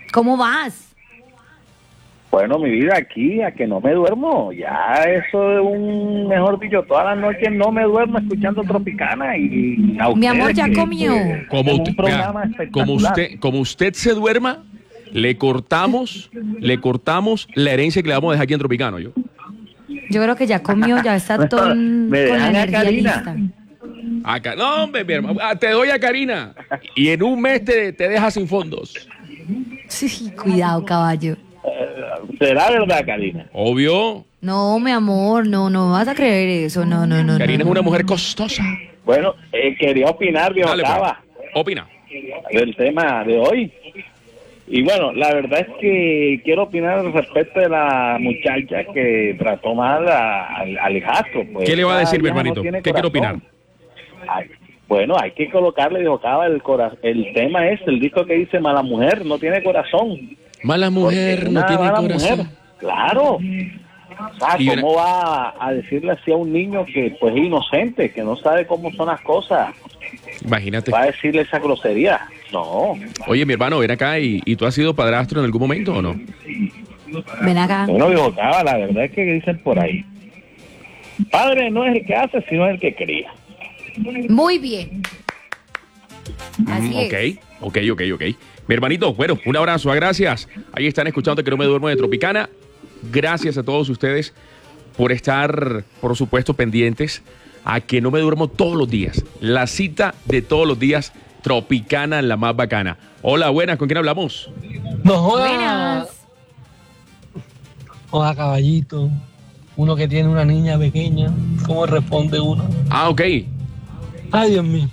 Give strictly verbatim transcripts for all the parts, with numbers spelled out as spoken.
¿Cómo vas? Bueno, mi vida, aquí, a que no me duermo. Ya eso es un, mejor dicho, todas las noches no me duermo escuchando Tropicana y a Mi amor, ya que, comió. que Como, un usted, programa vea, como espectacular. usted, como usted se duerma, le cortamos, le cortamos la herencia que le vamos a dejar aquí en Tropicano, yo. Yo creo que ya comió, ya está todo con Me la dejan a energía Karina. lista. Acá, no, hombre, mi hermano, ah, te doy a Karina y en un mes te, te dejas sin fondos. Sí, cuidado, caballo. Eh, ¿Será verdad, Karina? Obvio, No, mi amor, no, no vas a creer eso, no, no, no. Karina no, es una no. mujer costosa. Bueno, eh, quería opinar, viejo Dale, pues. Cava, Opina. del tema de hoy. Y bueno, la verdad es que quiero opinar respecto de la muchacha que trató mal a- al, al hijastro. Pues, ¿Qué le va a esa decir, mi vieja no hermanito? tiene ¿Qué quiere corazón. opinar? Ay, bueno, hay que colocarle, dijo Cava, el, cora- el tema es, el disco que dice Mala Mujer, no tiene corazón. Mala Porque mujer, no una tiene mala corazón. mujer, claro. O sea, Y una- ¿cómo va a, a decirle así a un niño que pues es inocente, que no sabe cómo son las cosas? Imagínate. Va a decirle esa grosería. No. Oye, mi hermano, ven acá y, y tú has sido padrastro en algún momento o no? Ven acá. Bueno, dijo Cava, la verdad es que dicen por ahí. Padre no es el que hace, sino el que cría. Muy bien. Así Mm, es. ok, ok, ok, ok. Mi hermanito, bueno, un abrazo, gracias. Ahí están escuchando Que No Me Duermo de Tropicana. Gracias a todos ustedes por estar, por supuesto, pendientes a Que No Me Duermo todos los días. La cita de todos los días, Tropicana, la más bacana. Hola, buenas, ¿con quién hablamos? No joda. Buenas. Joda, caballito. Uno que tiene una niña pequeña, ¿cómo responde uno? Ah, ok. Ay, Dios mío.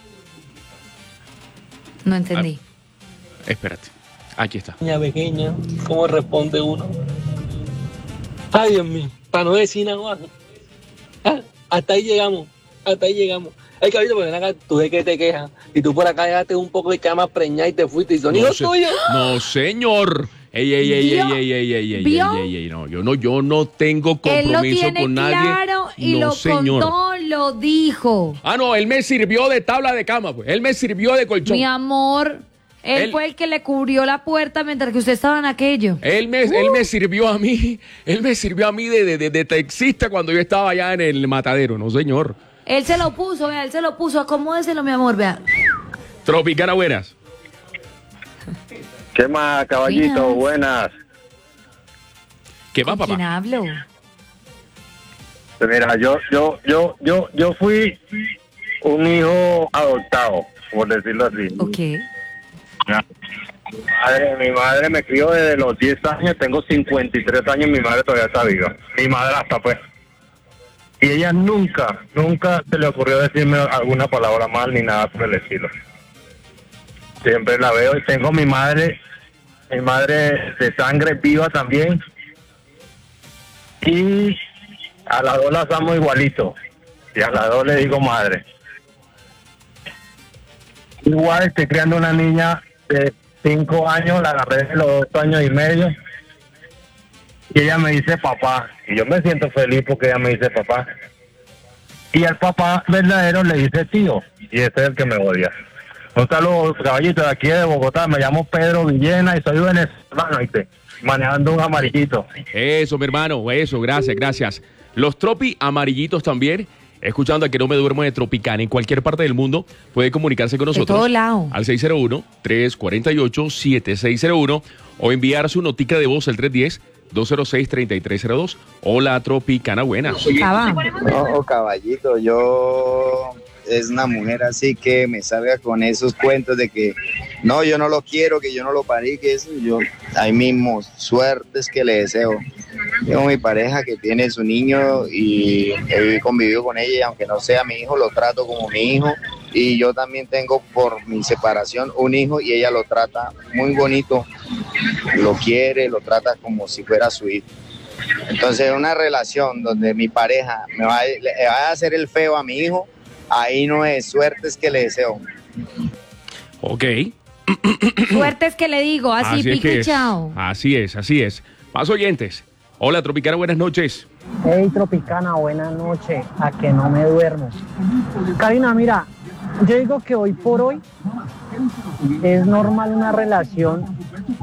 No entendí. Espérate, aquí está. Niña pequeña, ¿cómo responde uno? Ay, Dios mío. Para no decir nada más. Ah, hasta ahí llegamos. Hasta ahí llegamos. Ay, caballito, pero ven acá, tú de que te quejas. Y tú por acá dejaste un poco de cama preñada y te fuiste. Y son hijos se- tuyos. no, señor. Ey, ey, ey, ey, ¿Vio? ey, ey, ey, ey, ¿Vio? ey, ey, ey, no, yo no, yo no tengo Él lo compromiso tiene con nadie. claro y no, lo señor. contó, lo dijo. Ah, no, él me sirvió de tabla de cama, pues. Él me sirvió de colchón. Mi amor, él, Él- fue el que le cubrió la puerta mientras que usted estaba en aquello. Él me, él me sirvió a mí, él me sirvió a mí de, de, de, de taxista cuando yo estaba allá en el matadero, no señor. Él se lo puso, vea, él se lo puso. Acomódeselo, mi amor, vea. Tropicana, buenas. ¿Qué más, caballito? Buenas. Buenas. ¿Qué va, ¿Con quién papá? hablo? Mira, yo, yo, yo, yo, yo fui un hijo adoptado, por decirlo así. Ok. Mi madre, mi madre me crió desde los diez años, tengo cincuenta y tres años y mi madre todavía está viva. Mi madrastra, pues. Y ella nunca, nunca se le ocurrió decirme alguna palabra mal ni nada por el estilo. Siempre la veo y tengo mi madre, mi madre de sangre viva también. Y a las dos las amo igualito. Y a las dos le digo madre. Igual estoy criando una niña de cinco años, la agarré de los dos años y medio. Y ella me dice papá. Y yo me siento feliz porque ella me dice papá. Y al papá verdadero le dice tío. Y ese es el que me odia. Un saludo, caballito, de aquí de Bogotá. Me llamo Pedro Villena y soy venezolano, ¿viste? Manejando un amarillito. Eso, mi hermano, eso, gracias, gracias. Los tropi amarillitos también, escuchando a Que No Me Duermo de Tropicana en cualquier parte del mundo, puede comunicarse con nosotros. todo lado. Al seis cero uno, tres cuatro ocho, siete seis cero uno o enviar su notica de voz al tres uno cero, dos cero seis, tres tres cero dos. Hola, Tropicana, buenas. Cava. No, caballito, yo es una mujer así que me salga con esos cuentos de que no, yo no lo quiero, que yo no lo parí, que eso, yo ahí mismo, suertes que le deseo. Tengo mi pareja que tiene su niño y he convivido con ella y aunque no sea mi hijo, lo trato como mi hijo. Y yo también tengo por mi separación un hijo y ella lo trata muy bonito, lo quiere, lo trata como si fuera su hijo. Entonces una relación donde mi pareja me va, le va a hacer el feo a mi hijo, ahí no es, suertes que le deseo. Ok. Suerte es que le digo, así, es pico que y es. chao. Así es, así es. Más oyentes. Hola, Tropicana, buenas noches. Hey, Tropicana, buenas noches. A que no me duermo. Karina, mira, yo digo que hoy por hoy es normal una relación